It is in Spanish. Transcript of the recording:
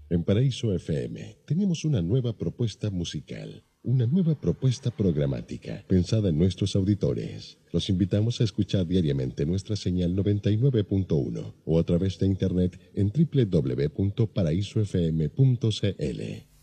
En Paraíso FM tenemos una nueva propuesta musical, una nueva propuesta programática pensada en nuestros auditores. Los invitamos a escuchar diariamente nuestra señal 99.1 o a través de internet en www.paraisofm.cl.